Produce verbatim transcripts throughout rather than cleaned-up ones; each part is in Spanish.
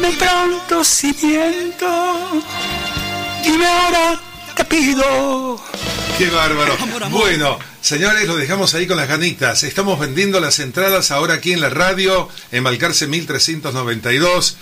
Dime pronto si miento, dime ahora, te pido. ¡Qué bárbaro! Amor, amor. Bueno, señores, lo dejamos ahí con las ganitas. Estamos vendiendo las entradas ahora aquí en la radio, en Balcarce mil trescientos noventa y dos.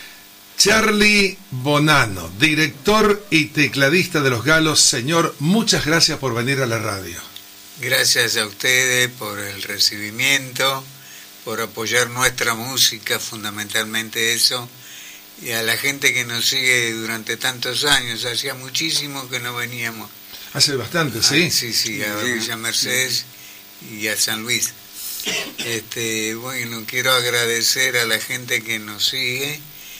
Charly Bonanno, director y tecladista de Los Galos. Señor, muchas gracias por venir a la radio. Gracias a ustedes por el recibimiento, por apoyar nuestra música, fundamentalmente eso, y a la gente que nos sigue durante tantos años. Hacía muchísimo que no veníamos. Hace bastante, ¿sí? Ah, sí, sí, a sí. Villa Mercedes y a San Luis. Este, bueno, quiero agradecer a la gente que nos sigue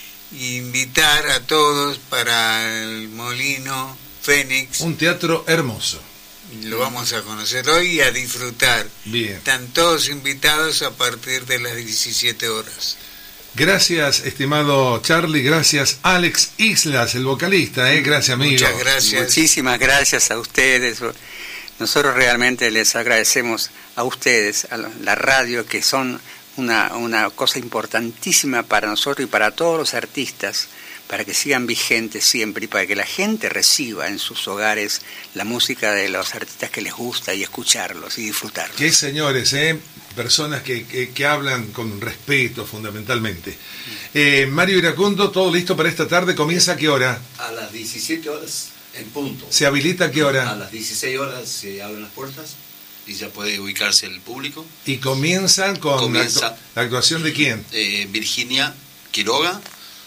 e invitar a todos para el Molino Fénix. Un teatro hermoso. Lo vamos a conocer hoy y a disfrutar. Bien. Están todos invitados a partir de las diecisiete horas. Gracias, estimado Charly. Gracias, Alex Islas, el vocalista. ¿eh? Gracias, amigo. Muchas gracias. Muchísimas gracias a ustedes. Nosotros realmente les agradecemos a ustedes, a la radio, que son una, una cosa importantísima para nosotros y para todos los artistas, para que sigan vigentes siempre y para que la gente reciba en sus hogares la música de los artistas que les gusta y escucharlos y disfrutarlos. Qué señores, ¿eh? Personas que, que, que hablan con respeto fundamentalmente. Eh, Mario Iracundo, todo listo para esta tarde. ¿Comienza a qué hora? A las diecisiete horas en punto. ¿Se habilita a qué hora? A las dieciséis horas se abren las puertas y ya puede ubicarse el público. ¿Y comienzan con Comienza, la, actu la actuación de quién? Eh, Virginia Quiroga.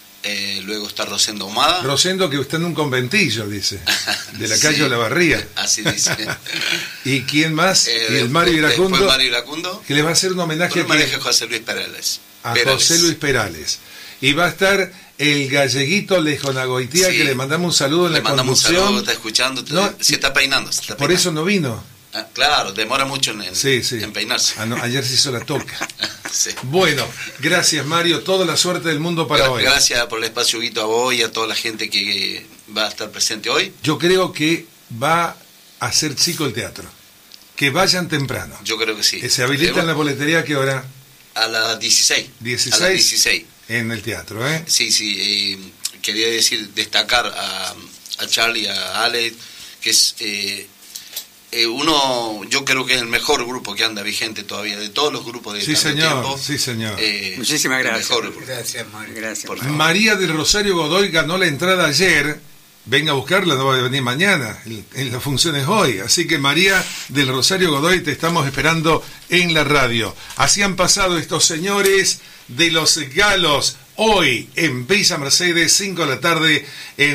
Eh, luego está Rosendo Ahumada. Rosendo, que está en un conventillo, dice, de la calle sí, Olavarría. Así dice. ¿Y quién más? Eh, y el Mario Iracundo, Mario Iracundo, que le va a hacer un homenaje un homenaje a José Luis Perales. A Perales. José Luis Perales. Y va a estar el galleguito Lejonagoitía, sí, que le mandamos un saludo en le la mandamos conducción. Un saludo, está escuchando, no, se está peinando. Se está por peinando. eso no vino. Ah, claro, demora mucho en, sí, sí. en peinarse. Ah, no, ayer se hizo la toca. Sí. Bueno, gracias Mario, toda la suerte del mundo para Gra hoy. Gracias por el espacio, Guito, a vos y a toda la gente que va a estar presente hoy. Yo creo que va a ser chico el teatro. Que vayan temprano. Yo creo que sí. ¿Se habilita en la boletería a qué hora? A las dieciséis. ¿dieciséis? A las dieciséis. En el teatro, ¿eh? Sí, sí. Eh, quería decir, destacar a, a Charly, a Alex, que es... Eh, Eh, uno, yo creo que es el mejor grupo que anda vigente todavía de todos los grupos de sí, tanto señor, tiempo. Sí, señor. Eh, Muchísimas gracias. Mejor gracias, Mario. Gracias. María del Rosario Godoy ganó la entrada ayer. Venga a buscarla, no va a venir mañana. En la función es hoy. Así que María del Rosario Godoy, te estamos esperando en la radio. Así han pasado estos señores de Los Galos hoy en Villa Mercedes, cinco de la tarde. En